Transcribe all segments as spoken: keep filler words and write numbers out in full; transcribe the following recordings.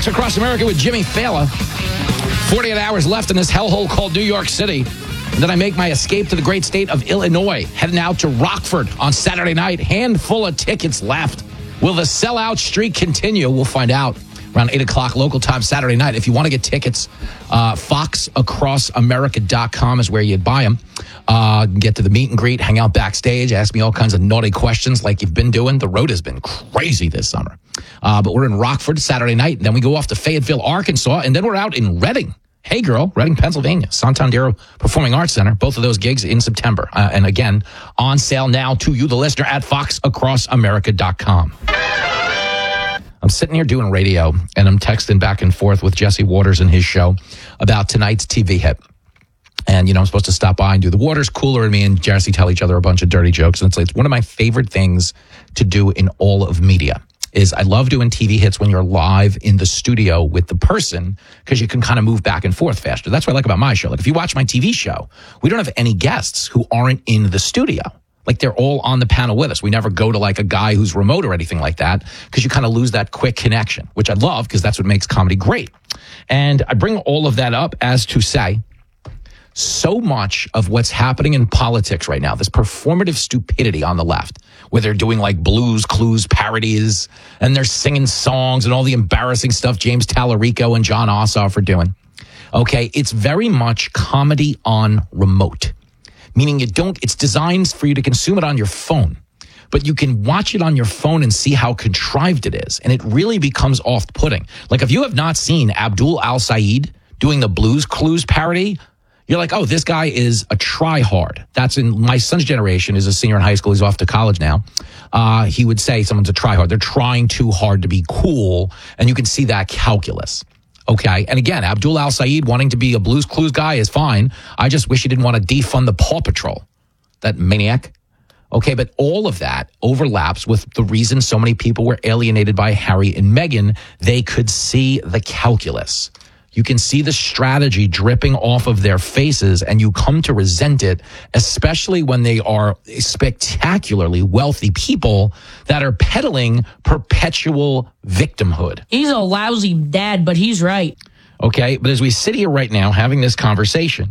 Across America with Jimmy Fallon. forty-eight hours left in this hellhole called New York City. And then I make my escape to the great state of Illinois, heading out to Rockford on Saturday night. Handful of tickets left. Will the sellout streak continue? We'll find out around eight o'clock local time Saturday night. If you want to get tickets, uh, fox across america dot com is where you'd buy them. Uh, get to the meet and greet, hang out backstage, ask me all kinds of naughty questions like you've been doing. The road has been crazy this summer. Uh, but we're in Rockford Saturday night, and then we go off to Fayetteville, Arkansas, and then we're out in Reading. Hey Girl, Reading, Pennsylvania, Santander Performing Arts Center. Both of those gigs in September. Uh, and again, on sale now to you, the listener, at fox across america dot com. I'm sitting here doing radio, and I'm texting back and forth with Jesse Waters and his show about tonight's T V hit. And, you know, I'm supposed to stop by and do the Waters Cooler, and me and Jesse tell each other a bunch of dirty jokes. And it's like, it's one of my favorite things to do in all of media. Is I love doing T V hits when you're live in the studio with the person, because you can kind of move back and forth faster. That's what I like about my show. Like if you watch my T V show, we don't have any guests who aren't in the studio. Like they're all on the panel with us. We never go to like a guy who's remote or anything like that, because you kind of lose that quick connection, which I love because that's what makes comedy great. And I bring all of that up as to say, so much of what's happening in politics right now, this performative stupidity on the left, where they're doing like Blues Clues parodies and they're singing songs and all the embarrassing stuff James Tallarico and John Ossoff are doing. Okay, it's very much comedy on remote, meaning you don't, it's designed for you to consume it on your phone, but you can watch it on your phone and see how contrived it is. And it really becomes off-putting. Like if you have not seen Abdul Al-Sayed doing the Blues Clues parody, you're like, oh, this guy is a try-hard. That's in my son's generation, is a senior in high school. He's off to college now. Uh, he would say someone's a try-hard. They're trying too hard to be cool, and you can see that calculus. Okay, and again, Abdul Al-Sayed wanting to be a Blues Clues guy is fine. I just wish he didn't want to defund the Paw Patrol, that maniac. Okay, but all of that overlaps with the reason so many people were alienated by Harry and Meghan. They could see the calculus. You can see the strategy dripping off of their faces, and you come to resent it, especially when they are spectacularly wealthy people that are peddling perpetual victimhood. He's a lousy dad, but he's right. Okay, but as we sit here right now having this conversation,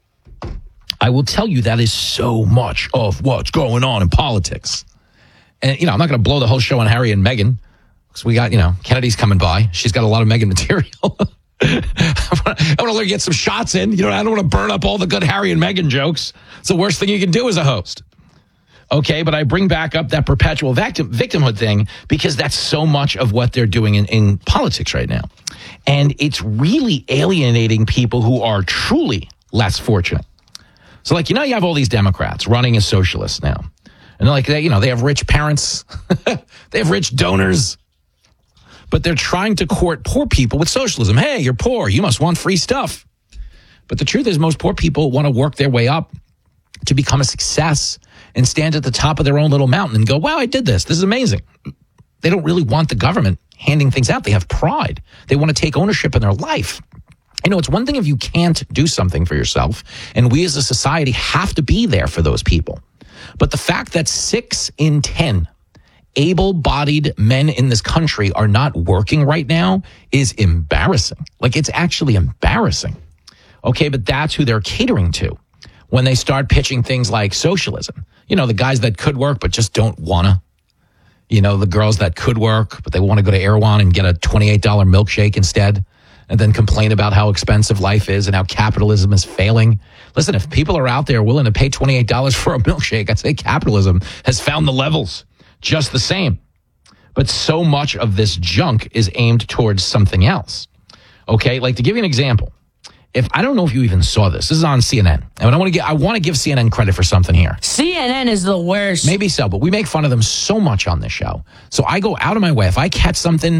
I will tell you that is so much of what's going on in politics. And, you know, I'm not going to blow the whole show on Harry and Meghan, because we got, you know, Kennedy's coming by. She's got a lot of Meghan material. I want to let her get some shots in. You know, I don't want to burn up all the good Harry and Meghan jokes. It's the worst thing you can do as a host. Okay, but I bring back up that perpetual victim, victimhood thing because that's so much of what they're doing in, in politics right now. And it's really alienating people who are truly less fortunate. So, like, you know, you have all these Democrats running as socialists now. And they're like, they, you know, they have rich parents. They have rich donors. But they're trying to court poor people with socialism. Hey, you're poor. You must want free stuff. But the truth is most poor people want to work their way up to become a success and stand at the top of their own little mountain and go, wow, I did this. This is amazing. They don't really want the government handing things out. They have pride. They want to take ownership in their life. You know, it's one thing if you can't do something for yourself, and we as a society have to be there for those people. But the fact that six in ten able-bodied men in this country are not working right now is embarrassing. Like, it's actually embarrassing. Okay, but that's who they're catering to when they start pitching things like socialism. You know, the guys that could work but just don't want to. You know, the girls that could work but they want to go to Erewhon and get a twenty-eight dollars milkshake instead, and then complain about how expensive life is and how capitalism is failing. Listen, if people are out there willing to pay twenty-eight dollars for a milkshake, I'd say capitalism has found the levels just the same. But so much of this junk is aimed towards something else. Okay, like to give you an example, if I don't know if you even saw this, this is on C N N. And I want to get, I want to give C N N credit for something here. C N N is the worst. Maybe so, but we make fun of them so much on this show. So I go out of my way. If I catch something